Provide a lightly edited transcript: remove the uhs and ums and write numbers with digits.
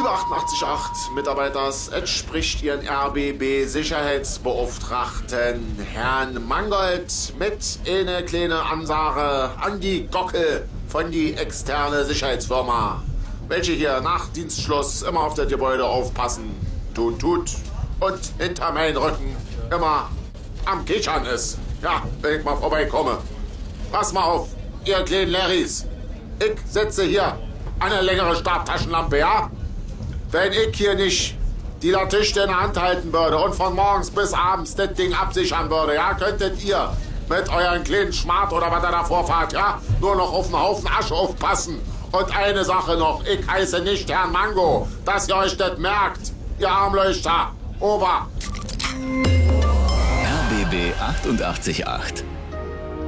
88.8 Mitarbeiters entspricht Ihren RBB-Sicherheitsbeauftragten Herrn Mangold mit eine kleine Ansage an die Gockel von die externe Sicherheitsfirma, welche hier nach Dienstschluss immer auf das Gebäude aufpassen, tut und hinter meinen Rücken immer am Kichern ist. Ja, wenn ich mal vorbeikomme. Pass mal auf, ihr kleinen Larrys. Ich sitze hier an eine längere Stabtaschenlampe, ja? Wenn ich hier nicht die Latichte in der Hand halten würde und von morgens bis abends das Ding absichern würde, ja, könntet ihr mit euren kleinen Schmart oder was ihr davor fahrt, ja, nur noch auf einen Haufen Asche aufpassen. Und eine Sache noch, ich heiße nicht Herrn Mango, dass ihr euch das merkt, ihr Armleuchter. Over. RBB 88.8